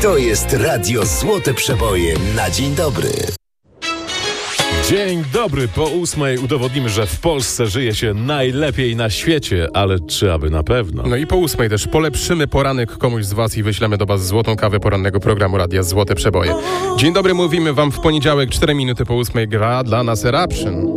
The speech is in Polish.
To jest Radio Złote Przeboje na dzień dobry. Dzień dobry, po 8 udowodnimy, że w Polsce żyje się najlepiej na świecie, ale czy aby na pewno? No i po 8 też polepszymy poranek komuś z Was i wyślemy do Was złotą kawę porannego programu Radia Złote Przeboje. Dzień dobry, mówimy Wam w poniedziałek, 4 minuty po 8 gra dla nas Eruption.